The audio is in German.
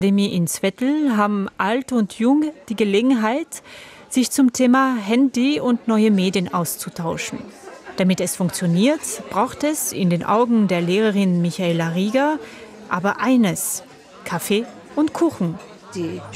In Zwettl haben alt und jung die Gelegenheit, sich zum Thema Handy und neue Medien auszutauschen. Damit es funktioniert, braucht es in den Augen der Lehrerin Michaela Rieger aber eines: Kaffee und Kuchen. Die